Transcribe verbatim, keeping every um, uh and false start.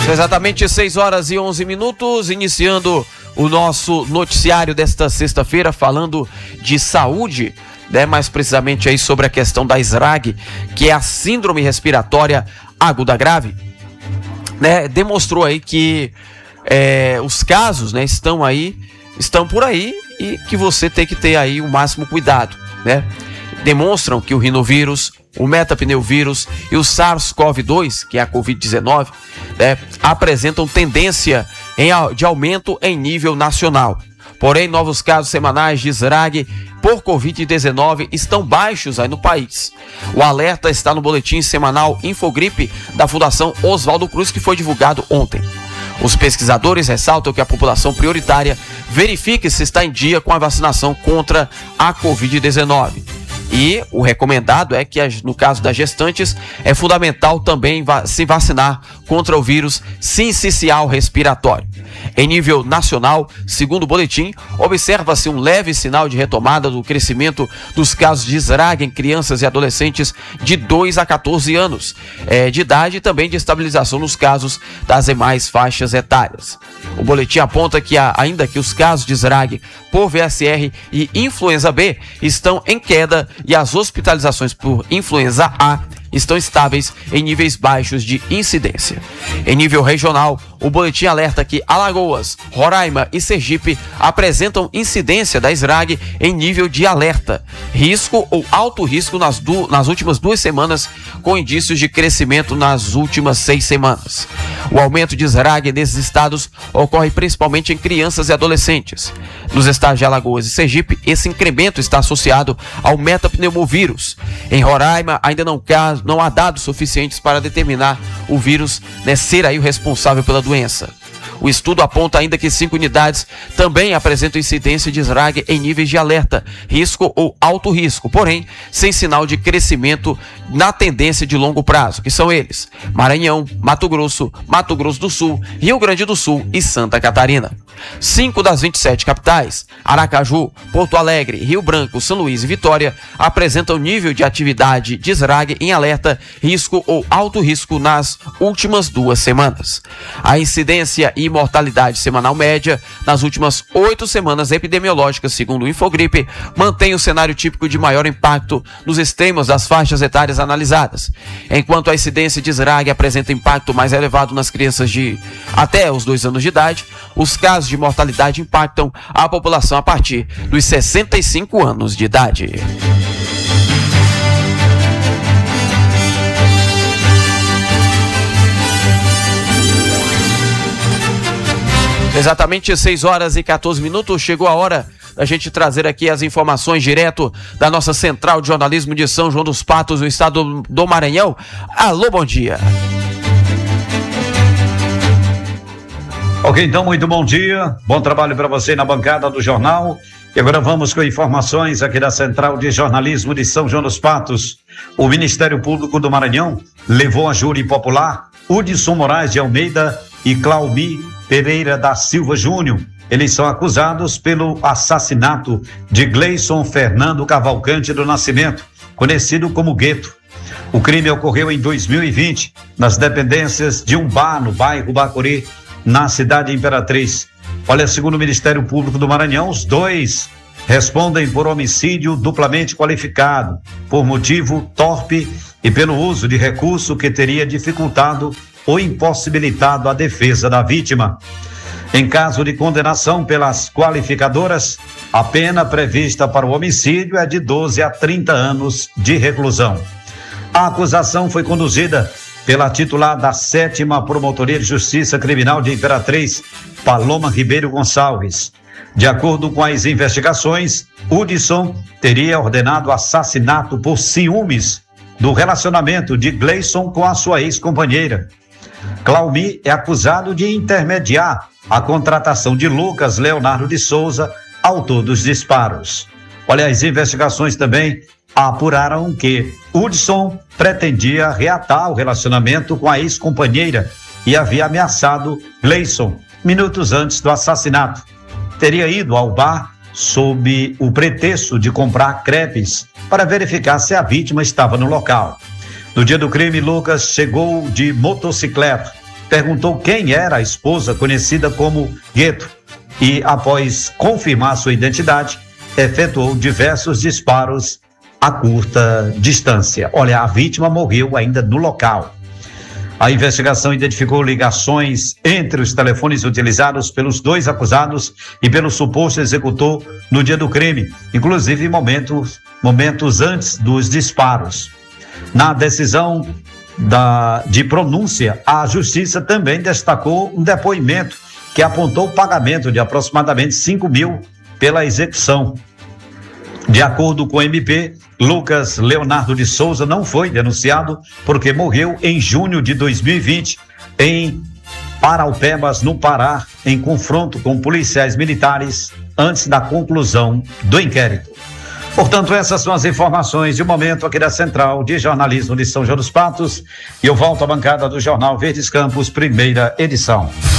Exatamente seis horas e onze minutos, iniciando o nosso noticiário desta sexta-feira, falando de saúde, né? Mais precisamente aí sobre a questão da S R A G, que é a síndrome respiratória aguda grave, né? Demonstrou aí que é, os casos, né, estão aí, estão por aí e que você tem que ter aí o máximo cuidado, né? Demonstram que o rinovírus, o metapneuvírus e o SARS-CoV dois, que é a covid dezenove, né, apresentam tendência em, de aumento em nível nacional. Porém, novos casos semanais de S R A G por covid dezenove estão baixos aí no país. O alerta está no boletim semanal Infogripe da Fundação Oswaldo Cruz, que foi divulgado ontem. Os pesquisadores ressaltam que a população prioritária verifique se está em dia com a vacinação contra a covid dezenove. E o recomendado é que, no caso das gestantes, é fundamental também se vacinar contra o vírus sincicial respiratório. Em nível nacional, segundo o boletim, observa-se um leve sinal de retomada do crescimento dos casos de S R A G em crianças e adolescentes de dois a quatorze anos é, de idade e também de estabilização nos casos das demais faixas etárias. O boletim aponta que, ainda que os casos de S R A G por V S R e influenza B estão em queda e as hospitalizações por influenza A estão estáveis em níveis baixos de incidência. Em nível regional, o boletim alerta que Alagoas, Roraima e Sergipe apresentam incidência da S R A G em nível de alerta, risco ou alto risco nas, du- nas últimas duas semanas, com indícios de crescimento nas últimas seis semanas. O aumento de S R A G nesses estados ocorre principalmente em crianças e adolescentes. Nos estados de Alagoas e Sergipe, esse incremento está associado ao metapneumovírus. Em Roraima, ainda não, não há dados suficientes para determinar o vírus, né, ser aí o responsável pela doença. O estudo aponta ainda que cinco unidades também apresentam incidência de S R A G em níveis de alerta, risco ou alto risco, porém sem sinal de crescimento na tendência de longo prazo, que são eles: Maranhão, Mato Grosso, Mato Grosso do Sul, Rio Grande do Sul e Santa Catarina. Cinco das vinte e sete capitais, Aracaju, Porto Alegre, Rio Branco, São Luís e Vitória, apresentam nível de atividade de S R A G em alerta, risco ou alto risco nas últimas duas semanas. A incidência e mortalidade semanal média nas últimas oito semanas epidemiológicas, segundo o Infogripe, mantém o cenário típico de maior impacto nos extremos das faixas etárias analisadas. Enquanto a incidência de S R A G apresenta impacto mais elevado nas crianças de até os dois anos de idade, os casos de mortalidade impactam a população a partir dos sessenta e cinco anos de idade. Exatamente seis horas e quatorze minutos, chegou a hora da gente trazer aqui as informações direto da nossa central de jornalismo de São João dos Patos, no estado do Maranhão. Alô, bom dia. Ok, então, muito bom dia, bom trabalho para você na bancada do jornal. E agora vamos com informações aqui da Central de Jornalismo de São João dos Patos. O Ministério Público do Maranhão levou a júri popular Hudson Moraes de Almeida e Claumi Pereira da Silva Júnior. Eles são acusados pelo assassinato de Gleison Fernando Cavalcante do Nascimento, conhecido como Gueto. O crime ocorreu em dois mil e vinte, nas dependências de um bar no bairro Bacuri, na cidade Imperatriz. Olha, segundo o Ministério Público do Maranhão, os dois respondem por homicídio duplamente qualificado, por motivo torpe e pelo uso de recurso que teria dificultado ou impossibilitado a defesa da vítima. Em caso de condenação pelas qualificadoras, a pena prevista para o homicídio é de doze a trinta anos de reclusão. A acusação foi conduzida pela titular da sétima Promotoria de Justiça Criminal de Imperatriz, Paloma Ribeiro Gonçalves. De acordo com as investigações, Hudson teria ordenado assassinato por ciúmes do relacionamento de Gleison com a sua ex-companheira. Claumi é acusado de intermediar a contratação de Lucas Leonardo de Souza, autor dos disparos. Olha, as investigações também apuraram que Hudson pretendia reatar o relacionamento com a ex-companheira e havia ameaçado Gleison minutos antes do assassinato. Teria ido ao bar sob o pretexto de comprar crepes para verificar se a vítima estava no local. No dia do crime, Lucas chegou de motocicleta perguntou quem era a esposa conhecida como Gueto e, após confirmar sua identidade, efetuou diversos disparos a curta distância. Olha, a vítima morreu ainda no local. A investigação identificou ligações entre os telefones utilizados pelos dois acusados e pelo suposto executor no dia do crime, inclusive momentos, momentos antes dos disparos. Na decisão da, de pronúncia, a Justiça também destacou um depoimento que apontou o pagamento de aproximadamente cinco mil pela execução. De acordo com o M P, Lucas Leonardo de Souza não foi denunciado porque morreu em junho de dois mil e vinte em Paraupebas, no Pará, em confronto com policiais militares antes da conclusão do inquérito. Portanto, essas são as informações de momento aqui da Central de Jornalismo de São João dos Patos, e eu volto à bancada do Jornal Verdes Campos, primeira edição.